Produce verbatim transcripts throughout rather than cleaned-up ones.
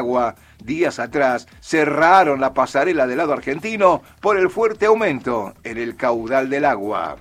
agua. Días atrás cerraron la pasarela del lado argentino por el fuerte aumento en el caudal del agua.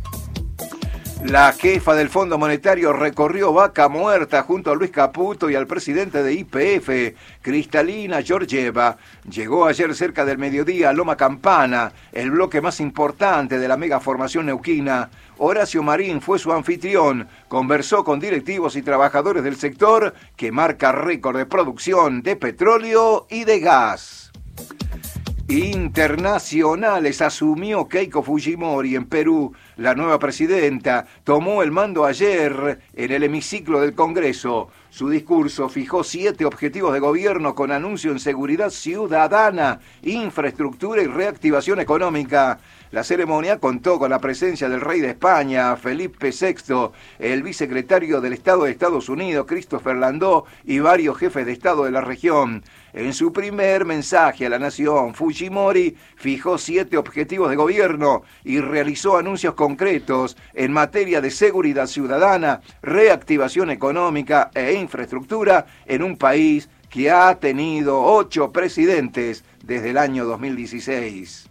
La jefa del Fondo Monetario recorrió Vaca Muerta junto a Luis Caputo y al presidente de Y P F, Kristalina Georgieva. Llegó ayer cerca del mediodía a Loma Campana, el bloque más importante de la megaformación neuquina. Horacio Marín fue su anfitrión, conversó con directivos y trabajadores del sector que marca récord de producción de petróleo y de gas. Internacionales asumió Keiko Fujimori en Perú. La nueva presidenta tomó el mando ayer en el hemiciclo del Congreso. Su discurso fijó siete objetivos de gobierno con anuncio en seguridad ciudadana, infraestructura y reactivación económica. La ceremonia contó con la presencia del rey de España, Felipe sexto, el vicesecretario del Estado de Estados Unidos, Christopher Landó, y varios jefes de Estado de la región. En su primer mensaje a la nación, Fujimori fijó siete objetivos de gobierno y realizó anuncios concretos en materia de seguridad ciudadana, reactivación económica e infraestructura en un país que ha tenido ocho presidentes desde el año dos mil dieciséis.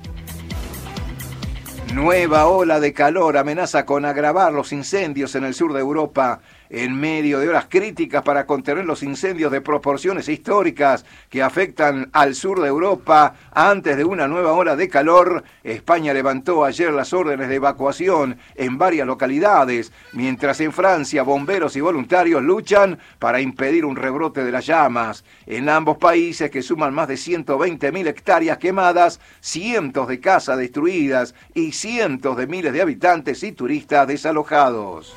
Nueva ola de calor amenaza con agravar los incendios en el sur de Europa. En medio de horas críticas para contener los incendios de proporciones históricas que afectan al sur de Europa antes de una nueva ola de calor, España levantó ayer las órdenes de evacuación en varias localidades, mientras en Francia bomberos y voluntarios luchan para impedir un rebrote de las llamas. En ambos países, que suman más de ciento veinte mil hectáreas quemadas, cientos de casas destruidas y cientos de miles de habitantes y turistas desalojados.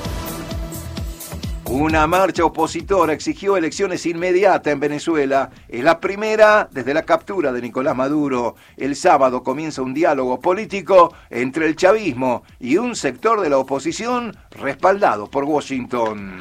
Una marcha opositora exigió elecciones inmediatas en Venezuela. Es la primera desde la captura de Nicolás Maduro. El sábado comienza un diálogo político entre el chavismo y un sector de la oposición respaldado por Washington.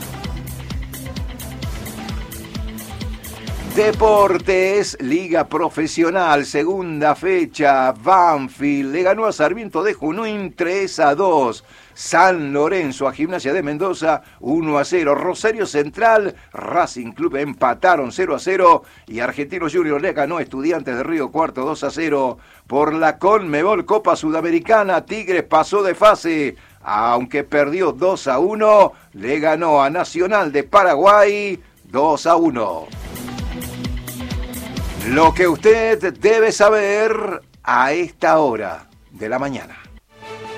Deportes, Liga Profesional, segunda fecha. Banfield le ganó a Sarmiento de Junín tres a dos. San Lorenzo a Gimnasia de Mendoza uno a cero. Rosario Central, Racing Club empataron cero a cero. Y Argentinos Juniors le ganó a Estudiantes de Río Cuarto dos a cero. Por la Conmebol Copa Sudamericana, Tigres pasó de fase. Aunque perdió dos a uno, le ganó a Nacional de Paraguay dos a uno. Lo que usted debe saber a esta hora de la mañana.